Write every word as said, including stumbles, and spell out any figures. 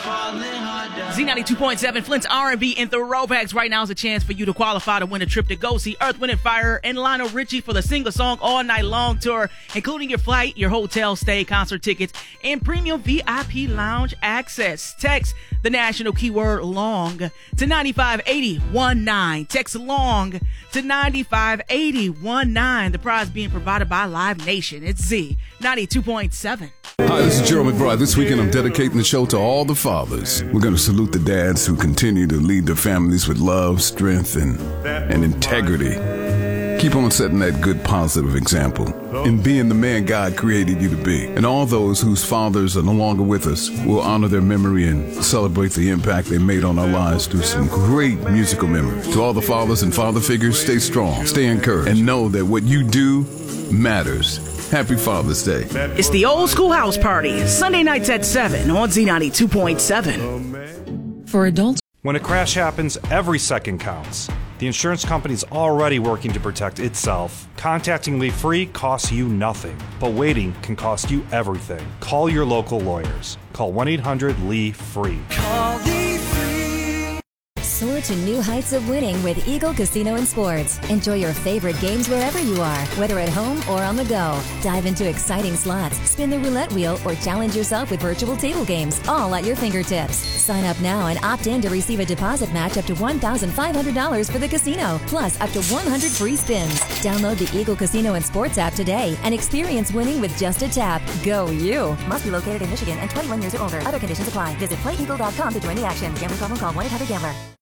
Z ninety-two point seven, Flint's R and B and Throwbacks. Right now is a chance for you to qualify to win a trip to go see Earth, Wind and Fire and Lionel Richie for the Single Song All Night Long tour, including your flight, your hotel stay, concert tickets, and premium V I P lounge access. Text the national keyword LONG to nine five eight oh one nine. Text LONG to nine five eight oh one nine. The prize being provided by Live Nation. It's Z ninety-two point seven. Hi, this is Gerald McBride. This weekend I'm dedicating the show to all the fathers. We're going to salute the dads who continue to lead their families with love, strength, and, and integrity. Keep on setting that good, positive example and being the man God created you to be. And all those whose fathers are no longer with us will honor their memory and celebrate the impact they made on our lives through some great musical memories. To all the fathers and father figures, stay strong, stay encouraged, and know that what you do matters. Happy Father's Day. It's the Old School House Party, Sunday nights at seven on Z ninety-two point seven. For adults. When a crash happens, every second counts. The insurance company's already working to protect itself. Contacting Lee Free costs you nothing, but waiting can cost you everything. Call your local lawyers. Call one eight hundred L E E F R E E. Call Lee Free. Soar to new heights of winning with Eagle Casino and Sports. Enjoy your favorite games wherever you are, whether at home or on the go. Dive into exciting slots, spin the roulette wheel, or challenge yourself with virtual table games, all at your fingertips. Sign up now and opt in to receive a deposit match up to one thousand five hundred dollars for the casino, plus up to one hundred free spins. Download the Eagle Casino and Sports app today and experience winning with just a tap. Go you! Must be located in Michigan and twenty-one years or older. Other conditions apply. Visit play eagle dot com to join the action. Gambling problem, call one eight hundred gambler.